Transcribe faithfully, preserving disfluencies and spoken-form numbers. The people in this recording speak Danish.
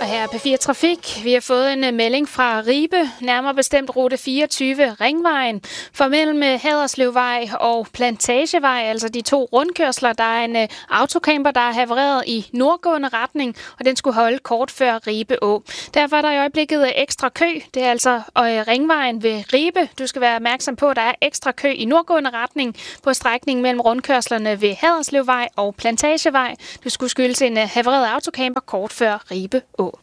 her P fire Trafik. Vi har fået en melding fra Ribe, nærmere bestemt rute fireogtyve Ringvejen, for mellem Haderslevvej og Plantagevej, altså de to rundkørsler. Der er en uh, autocamper, der er havereret i nordgående retning, og den skulle holde kort før Ribe Å. Derfor er der i øjeblikket ekstra kø. Det er altså uh, Ringvejen ved Ribe. Du skal være opmærksom på, at der er ekstra kø i nordgående retning på strækningen mellem rundkørslerne ved Haderslevvej og Plantagevej. Du skulle skyldes en uh, havereret autocamper kort før Ribe Å.